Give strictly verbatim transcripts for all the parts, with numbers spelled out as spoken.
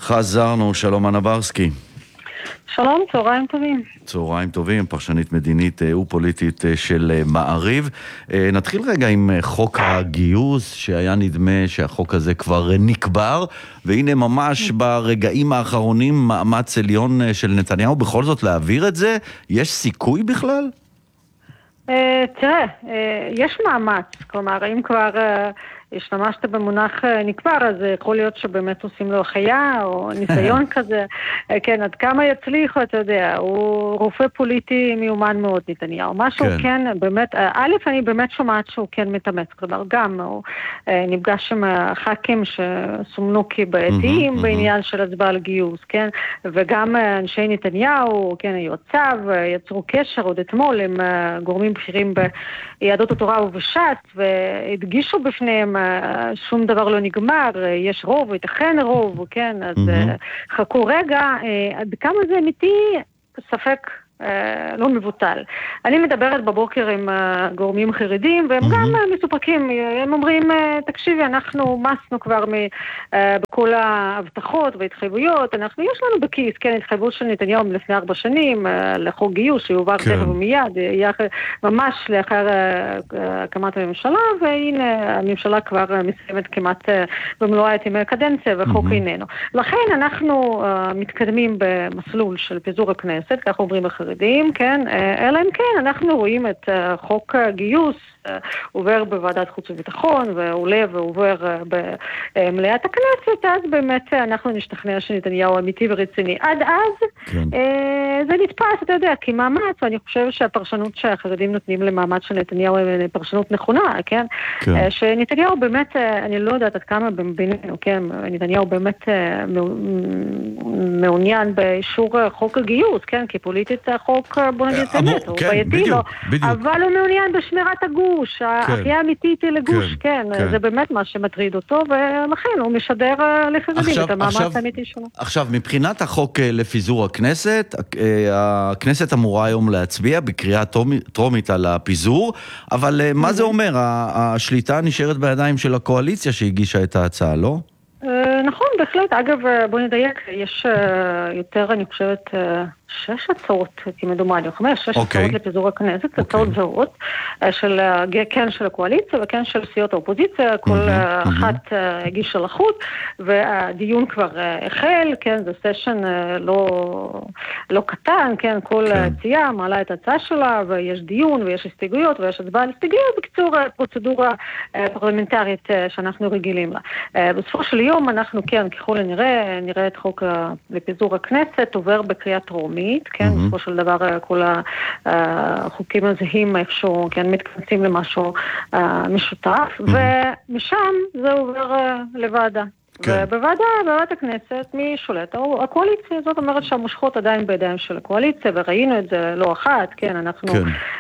חזרנו, שלום אנברסקי. שלום, צהריים טובים. צהריים טובים, פרשנית מדינית ופוליטית של מעריב. נתחיל רגע עם חוק הגיוס, שהיה נדמה שהחוק הזה כבר נקבר, והנה ממש ברגעים האחרונים מאמץ עליון של נתניהו בכל זאת להעביר את זה. יש סיכוי בכלל? תראה, יש מאמץ, כלומר, אם כבר השתמשת במונח נקבר, אז יכול להיות שבאמת עושים לו חיה או ניסיון כזה, כן, עד כמה יצליחו, אתה יודע, הוא רופא פוליטי מיומן מאוד נתניהו, משהו כן, באמת, א', אני באמת שומעת שהוא כן מתאמץ, כלומר, גם הוא נפגש עם הח"כים שסומנו כבעייתיים בעניין של הצבעה על גיוס, כן, וגם אנשי נתניהו, כן, היועציו, יצרו קשר עוד אתמול עם גורמים בכירים ביהדות התורה ובש"ס, והדגישו בפניהם שום דבר לא נגמר, יש רוב, ייתכן רוב, כן, אז חכו רגע, עד כמה זה אמיתי, ספק לא מבוטל. אני מדברת בבוקר עם גורמים חרדים, והם גם מסופקים, הם אומרים, תקשיבי, אנחנו מסנו כבר בכל ההבטחות וההתחייבויות, אנחנו, יש לנו בכיס, כן, התחייבות של נתניהו מלפני ארבע שנים, לחוק גיוס, שיובא תכף ומיד, ממש לאחר הקמת הממשלה, והנה הממשלה כבר מסיימת כמעט במלואה את ימי הקדנציה, וחוק איננו. לכן אנחנו מתקדמים במסלול של פיזור הכנסת, כך אומרים החרדים, כן, אלא אם כן, אנחנו רואים את חוק הגיוס עובר בוועדת חוץ וביטחון, ועולה ועובר במליאת הכנסת, אז באמת אנחנו נשתכנע שנתניהו אמיתי ורציני. עד אז זה נתפס, אתה יודע, כי מאמץ, ואני חושב שהפרשנות שהחרדים נותנים למאמץ של נתניהו היא פרשנות נכונה, כן? שנתניהו באמת, אני לא יודעת עד כמה בינינו, כן? נתניהו באמת מעוניין באישור חוק הגיוס, כן? כי פוליטית החוק, בוא נגיד את האמת, הוא בעייתי לו, אבל הוא מעוניין בשמירת הגוש, האחייה האמיתית היא לגוש, כן, זה באמת מה שמטריד אותו, ולכן הוא משדר לחרדים את המאמץ האמיתי שלו. עכשיו, מבחינת החוק לפיזור הכנסת, הכנסת אמורה היום להצביע בקריאה טרומית על הפיזור, אבל מה זה אומר? השליטה נשארת בידיים של הקואליציה שהגישה את ההצעה, לא? נכון, בהחלט. אגב, בוא נדייק, יש יותר, אני חושבת, שש הצעות, כמדומני, חמש, שש הצעות לפיזור הכנסת, הצעות זהות, של, כן של הקואליציה וכן של סיעות האופוזיציה, כל אחת הגישה לחוט, והדיון כבר החל, כן, זה סשן לא, לא קטן, כן, כל צייה מעלה את ההצעה שלה, ויש דיון ויש הסתייגויות ויש הצבעה על הסתייגויות, בקצור פרוצדורה פרלמנטרית שאנחנו רגילים לה. בסופו של יום אנחנו, כן, ככל הנראה, נראה את חוק לפיזור הכנסת, עובר בקריאה טרומית, כן, בסופו של דבר כל החוקים הזהים איכשהו, כן, מתכנסים למשהו משותף, ומשם זה עובר לוועדה. ובוועדה, בוועדת הכנסת, מי שולט? הקואליציה, זאת אומרת שהמושכות עדיין בידיים של הקואליציה, וראינו את זה לא אחת, כן, אנחנו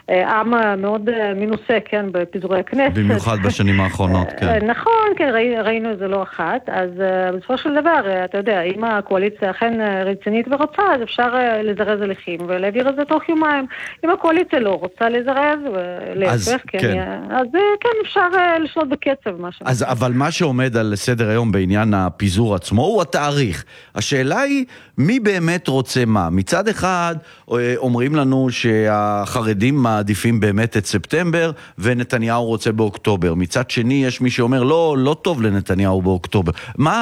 עם מאוד מנוסה, כן, בפיזורי הכנסת. במיוחד בשנים האחרונות, כן. נכון, כן, ראינו את זה לא אחת, אז בסופו של דבר, אתה יודע, אם הקואליציה אכן רצינית ורוצה, אז אפשר לזרז הליכים ולהעביר את זה תוך יומיים. אם הקואליציה לא רוצה לזרז, ולהפך, כן, אז כן, אפשר לשלוט בקצב, מה אז, אבל מה שעומד על סדר היום בעניין הפיזור עצמו הוא התאריך. השאלה היא, מי באמת רוצה מה? מצד אחד, אומרים לנו שהחרדים מעדיפים באמת את ספטמבר, ונתניהו רוצה באוקטובר. מצד שני, יש מי שאומר, לא, לא טוב לנתניהו באוקטובר. מה,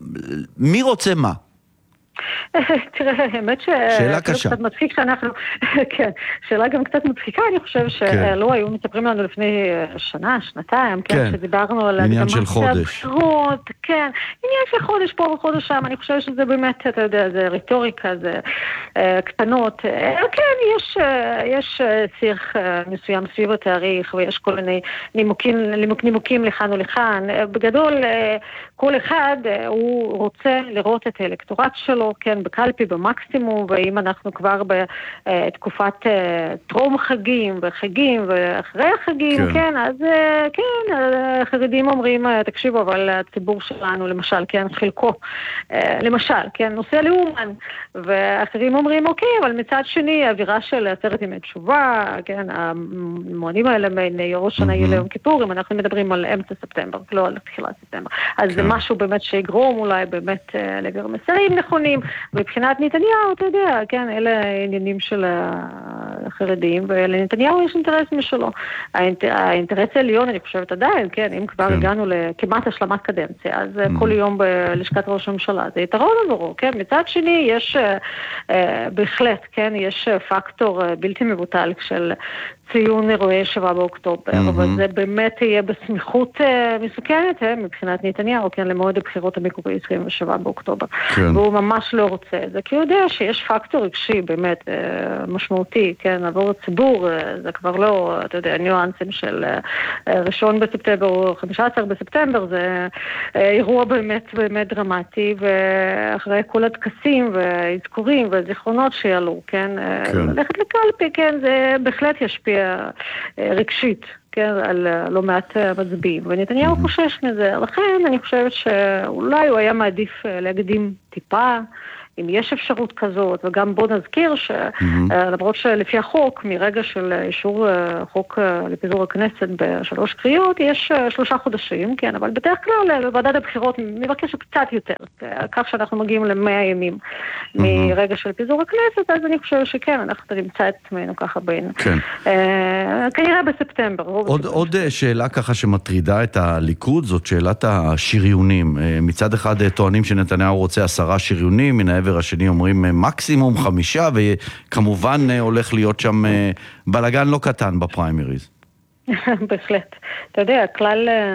מי רוצה מה? תראה, האמת שאלה קשה. קצת מצחיק שאנחנו, כן, שאלה גם קצת מצחיקה, אני חושב שלא היו מספרים לנו לפני שנה, שנתיים, כן, שדיברנו על עניין של חודש. כן, עניין של חודש פה וחודש שם, אני חושב שזה באמת, אתה יודע, זה רטוריקה, זה קטנות, כן, יש, יש שיח מסוים סביב התאריך, ויש כל מיני נימוקים, נימוקים לכאן ולכאן, בגדול, כל אחד הוא רוצה לראות את האלקטורט שלו, כן, בקלפי במקסימום, ואם אנחנו כבר בתקופת טרום חגים וחגים ואחרי החגים, כן, כן אז כן, החרדים אומרים, תקשיבו, אבל הציבור שלנו, למשל למשל, כן, חלקו, למשל, כן, נושא לאומן, ואחרים אומרים, אוקיי, אבל מצד שני, האווירה של עשרת ימי תשובה, כן, המועדים האלה בין ראש שנה יהיה ליום כיפור, אם אנחנו מדברים על אמצע ספטמבר, לא על תחילת ספטמבר. אז זה משהו באמת שיגרום אולי באמת להעביר מסרים נכונים, מבחינת נתניהו, אתה יודע, כן, אלה העניינים של החרדים, ולנתניהו יש אינטרס משלו. האינטרס העליון, אני חושבת עדיין, כן, אם כבר הגענו לכמעט השלמת קדנציה, אז כל יום בלשכת ראש הממשלה, זה יתרון עבורו, כן, מצד שני יש בהחלט, כן, יש פקטור בלתי מבוטל של ציון אירועי שבעה באוקטובר, אבל זה באמת יהיה בסמיכות מסוכנת מבחינת נתניהו, כן, למועד הבחירות המקורי עשרים ושבעה באוקטובר. והוא ממש לא רוצה את זה, כי הוא יודע שיש פקטור רגשי באמת משמעותי, כן, עבור הציבור, זה כבר לא, אתה יודע, ניואנסים של ראשון בספטמבר או חמישה עשר בספטמבר, זה אירוע באמת באמת דרמטי, ואחרי כל הדקסים והזכורים והזיכרונות שיעלו, כן, ללכת לקלפי, כן, זה בהחלט ישפיע רגשית, כן, על לא מעט מצביעים, ונתניהו חושש מזה, לכן אני חושבת שאולי הוא היה מעדיף להקדים טיפה, אם יש אפשרות כזאת, וגם בוא נזכיר שלמרות שלפי החוק, מרגע של אישור חוק לפיזור הכנסת בשלוש קריאות, יש שלושה חודשים, כן, אבל בדרך כלל ועדת הבחירות מבקשת קצת יותר, כך שאנחנו מגיעים למאה ימים מרגע של פיזור הכנסת, אז אני חושב שכן, אנחנו נמצא את עצמנו ככה בין, כנראה בספטמבר. עוד שאלה ככה שמטרידה את הליכוד, זאת שאלת השריונים. מצד אחד טוענים שנתניהו רוצה עשרה שריונים, מן העבר השני אומרים מקסימום חמישה, וכמובן הולך להיות שם בלגן לא קטן בפריימריז. בהחלט. אתה יודע, כלל